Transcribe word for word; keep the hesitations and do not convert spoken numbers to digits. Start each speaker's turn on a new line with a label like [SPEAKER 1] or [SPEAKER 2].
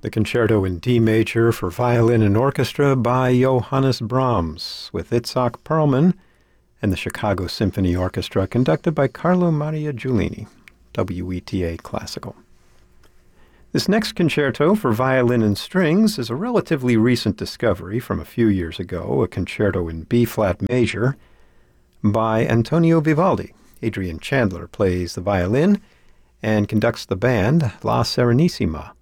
[SPEAKER 1] the Concerto in D Major for Violin and Orchestra by Johannes Brahms, with Itzhak Perlman and the Chicago Symphony Orchestra, conducted by Carlo Maria Giulini, W E T A Classical. This next concerto for violin and strings is a relatively recent discovery from a few years ago, a concerto in B-flat major by Antonio Vivaldi. Adrian Chandler plays the violin and conducts the band La Serenissima.